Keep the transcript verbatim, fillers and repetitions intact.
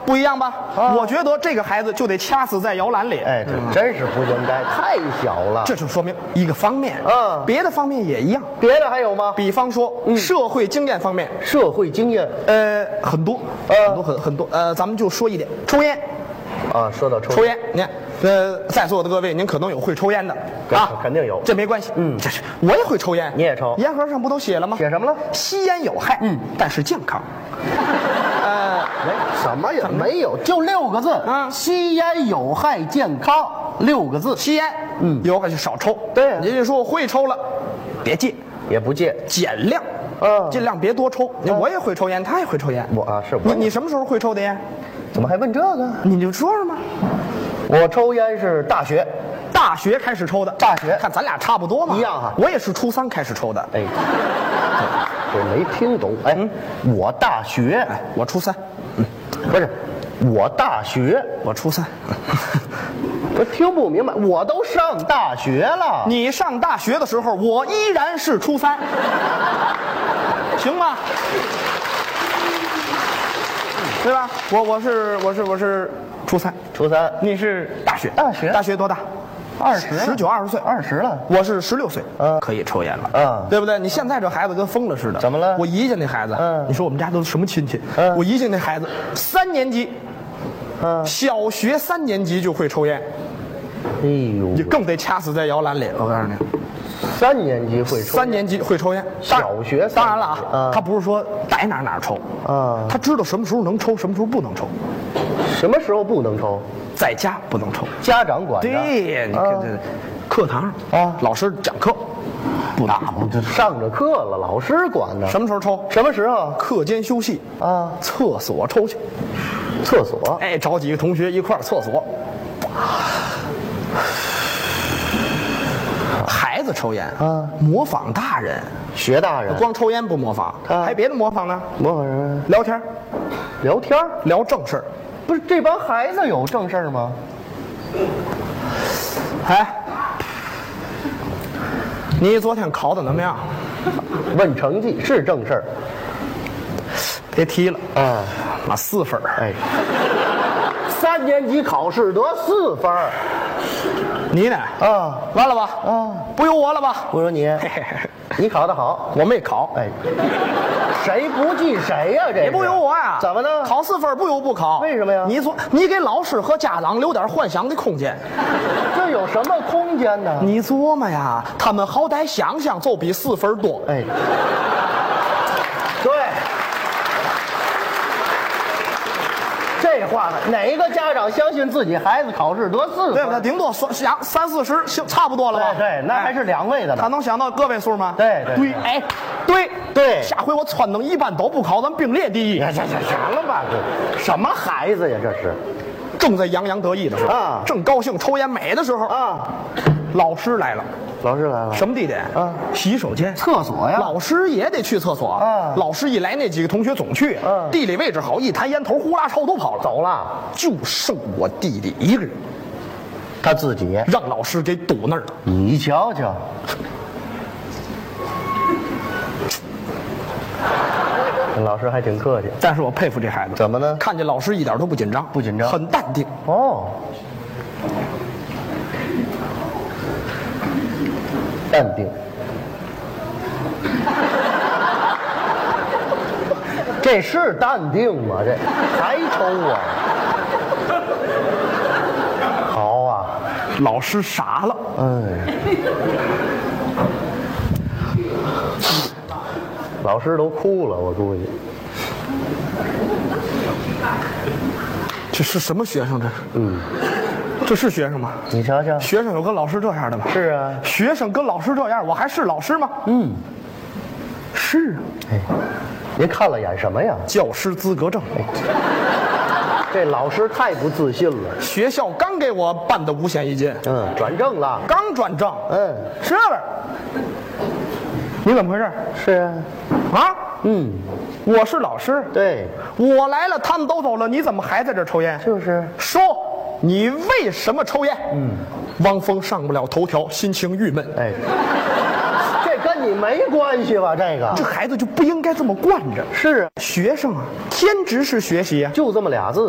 不一样吧？ 啊我觉得这个孩子就得掐死在摇篮里。 哎，这真是不应该，太小了。 这就说明一个方面。 嗯别的方面也一样。 别的还有吗？ 比方说、 嗯社会经验方面， 社会经验呃，很多， 呃很多很很多。呃，咱们就说一点，抽烟， 啊，说到抽抽烟，你看，呃，在座的各位，您可能有会抽烟的啊， 肯定有这没关系。 嗯这是我也会抽烟， 你也抽烟盒上不都写了吗？ 写什么了？ 吸烟有害， 嗯， 但是健康。呃， 没什么也没有，就六个字啊吸烟有害健康，六个字， 吸烟， 嗯有害就少抽。 对啊您就说我会抽了，别戒， 也不戒。 减量， 嗯尽量别多抽。你我也会抽烟，他也会抽烟。 我啊是我你你什么时候会抽的烟？ 怎么还问这个？ 你就说说嘛。 我抽烟是大学， 大学开始抽的， 大学看咱俩差不多嘛， 一样哈我也是初三开始抽的， 哎，我没听懂。哎，我大学， 哎，我初三， 不是，我大学， 我初三。 我听不明白。我都上大学了， 你上大学的时候，我依然是初三，行吗？对吧？我我是我是我是初三， 初三， 你是大学， 大学大学多大？ 二十了十九二十岁， 二十了。 我是十六岁， 嗯可以抽烟了， 嗯对不对？你现在这孩子跟疯了似的， 怎么了我姨家那孩子， 嗯你说我们家都什么亲戚？ 嗯我姨家那孩子三年级， 嗯， 小学三年级就会抽烟， 哎呦你，更得掐死在摇篮里。我告诉你， 三年级会抽， 三年级会抽烟， 小学三当然了啊， 嗯他不是说逮哪儿哪儿抽， 啊他知道什么时候能抽，什么时候不能抽， 什么时候不能抽？ 在家不能抽。 家长管着。 对，你看啊这课堂啊老师讲课不能， 我这上着课了，老师管呢。 什么时候抽？ 什么时候？ 课间休息啊， 厕所抽去。 厕所。 哎，找几个同学一块儿厕所。孩子抽烟啊， 模仿大人， 学大人光抽烟不模仿， 啊还别的模仿呢？ 模仿人聊天儿， 聊天儿聊正事儿。 不是这帮孩子有正事儿吗？ 哎，你昨天考的怎么样？ 问成绩是正事儿别提了， 啊。 妈四分儿。 哎，三年级考试得四分儿你呢？ 啊。 完了吧？ 啊， 不由我了吧？ 我说你， 嘿嘿嘿你考得好。 我没考， 哎，谁不记谁呀、这也不由我呀。 怎么呢？ 考四分不由不考。 为什么呀你做，你给老师和家长留点幻想的空间。 这有什么空间呢？ 你琢磨呀，他们好歹想想就比四分多。 哎，对，这话呢，哪个家长相信自己孩子考试得四分？ 对不对？顶多算想三四十，行，差不多了吧？ 对对，那还是两位的呢。 他能想到个位数吗？ 对对对，哎，对对下回我撺掇一般都不考，咱并列第一。 行行行了吧，这什么孩子呀？这是正在洋洋得意的时候啊正高兴抽烟美的时候， 啊， 老师来了。 老师来了， 什么地点？ 啊洗手间、 厕所呀？ 老师也得去厕所啊老师一来，那几个同学总去。 嗯地理位置好，一弹烟头，呼啦超都跑了， 走了， 就剩我弟弟一个人， 他自己。 让老师给堵那儿了。 你瞧瞧，老师还挺客气。 但是我佩服这孩子， 怎么呢？ 看见老师一点都不紧张， 不紧张很淡定。 哦，淡定。这是淡定吗？这还抽啊？好啊， 老师傻了， 哎，老师都哭了，我估计。 这是什么学生？这是， 嗯， 这是学生吗？ 你瞧瞧。 学生有跟老师这样的吗？ 是啊。 学生跟老师这样，我还是老师吗？ 嗯， 是啊， 哎，您看了眼什么呀？ 教师资格证。 这老师太不自信了。 学校刚给我办的五险一金， 嗯，转正了。 刚转正。 嗯， 是不是？你怎么回事？ 是啊。 啊？ 嗯， 我是老师， 对， 我来了，他们都走了，你怎么还在这儿抽烟？ 就是说，你为什么抽烟？嗯，汪峰上不了头条，心情郁闷。 哎，这跟你没关系吧？这个这孩子就不应该这么惯着。 是啊， 学生啊，天职是学习啊。 就这么俩字。